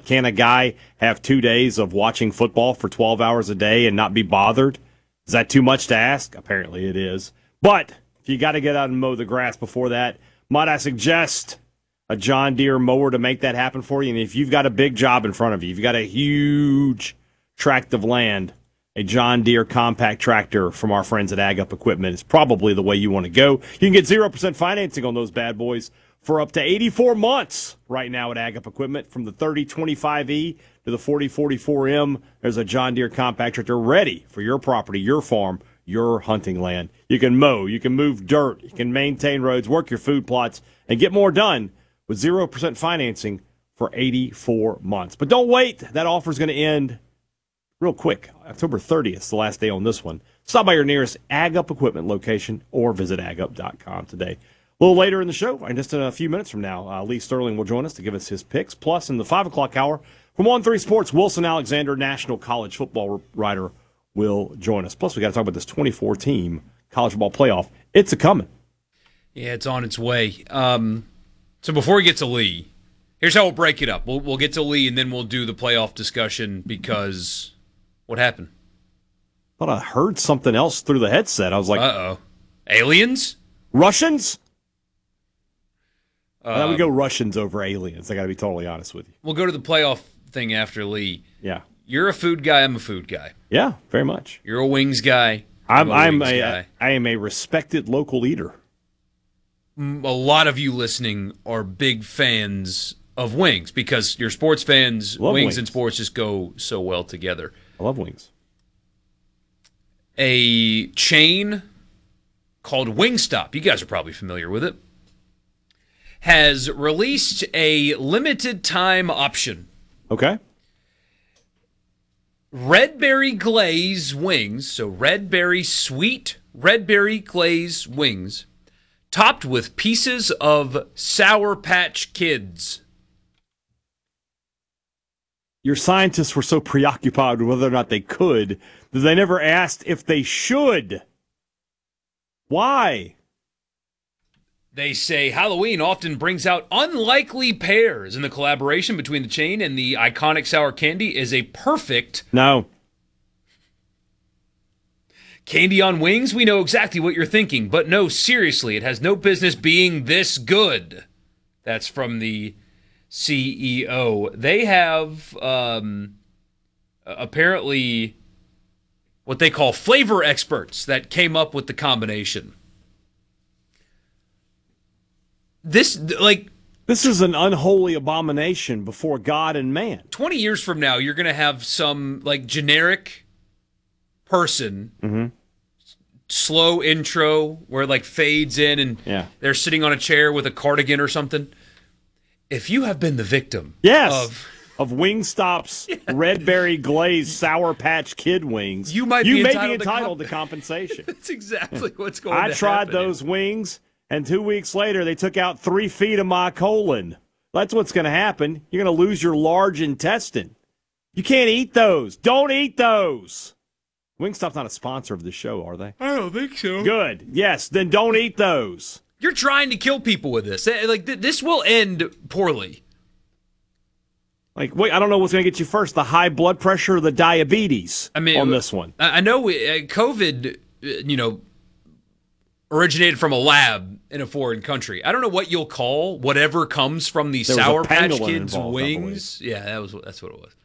Can a guy have 2 days of watching football for 12 hours a day and not be bothered? Is that too much to ask? Apparently it is. But if you got to get out and mow the grass before that, might I suggest a John Deere mower to make that happen for you? And if you've got a big job in front of you, you've got a huge tract of land, a John Deere compact tractor from our friends at Ag Up Equipment is probably the way you want to go. You can get 0% financing on those bad boys for up to 84 months right now at Ag Up Equipment. From the 3025E to the 4044M, there's a John Deere compact tractor ready for your property, your farm, your hunting land. You can mow, you can move dirt, you can maintain roads, work your food plots, and get more done with 0% financing for 84 months. But don't wait. That offer is going to end real quick. October 30th is the last day on this one. Stop by your nearest Ag Up Equipment location or visit agup.com today. A little later in the show, in just a few minutes from now, Lee Sterling will join us to give us his picks. Plus, in the 5 o'clock hour, from On3 Sports, Wilson Alexander, national college football writer, will join us. Plus, we got to talk about this 24-team college football playoff. It's a-coming. Yeah, it's on its way. So before we get to Lee, here's how we'll break it up. We'll get to Lee, and then we'll do the playoff discussion because what happened? I thought I heard something else through the headset. I was like, uh-oh. Aliens? Russians? I would go Russians over aliens. I got to be totally honest with you. We'll go to the playoff thing after Lee. Yeah. You're a food guy. I'm a food guy. Yeah, very much. You're a wings guy. I am a respected local eater. A lot of you listening are big fans of wings because you're sports fans. Wings and sports just go so well together. I love wings. A chain called Wingstop, you guys are probably familiar with it, has released a limited time option. Okay. Red berry glaze wings, so sweet red berry glaze wings, topped with pieces of Sour Patch Kids. Your scientists were so preoccupied with whether or not they could that they never asked if they should. Why? They say Halloween often brings out unlikely pairs, and the collaboration between the chain and the iconic sour candy is a perfect... No. Candy on wings? We know exactly what you're thinking, but no, seriously, it has no business being this good. That's from the CEO. They have apparently what they call flavor experts that came up with the combination. This is an unholy abomination before God and man. 20 years from now, you're going to have some generic person, slow intro where fades in and they're sitting on a chair with a cardigan or something. If you have been the victim of Wingstop's red berry glazed Sour Patch Kid wings, you may be entitled to compensation. That's exactly what's going on. I tried those wings. And 2 weeks later, they took out 3 feet of my colon. That's what's going to happen. You're going to lose your large intestine. You can't eat those. Don't eat those. Wingstop's not a sponsor of the show, are they? I don't think so. Good. Yes, then don't eat those. You're trying to kill people with this. This will end poorly. Wait, I don't know what's going to get you first, the high blood pressure or the diabetes on this one. I know COVID, originated from a lab in a foreign country. I don't know what you'll call whatever comes from the Sour Patch Kids wings. Yeah, that's what it was.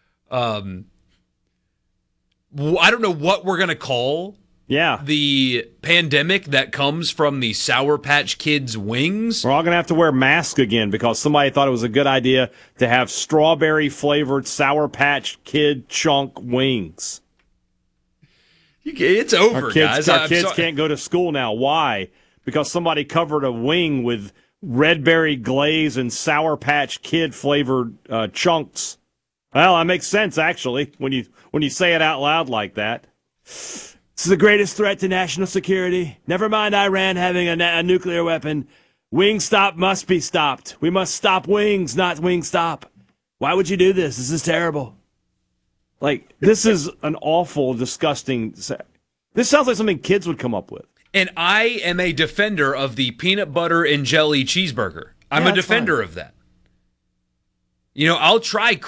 I don't know what we're gonna call the pandemic that comes from the Sour Patch Kids wings. We're all gonna have to wear masks again because somebody thought it was a good idea to have strawberry flavored Sour Patch Kid chunk wings. It's over, guys. Our kids can't go to school now. Why? Because somebody covered a wing with red berry glaze and Sour Patch Kid flavored chunks. Well, that makes sense actually when you say it out loud like that. This is the greatest threat to national security. Never mind Iran having a nuclear weapon. Wingstop must be stopped. We must stop wings, not Wingstop. Why would you do this? This is terrible. This is an awful, disgusting... This sounds like something kids would come up with. And I am a defender of the peanut butter and jelly cheeseburger. I'm a defender of that. I'll try